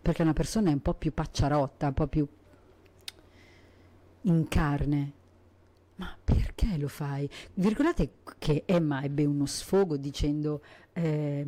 perché una persona è un po' più pacciarotta, un po' più in carne. Ma perché lo fai? Vi ricordate che Emma ebbe uno sfogo dicendo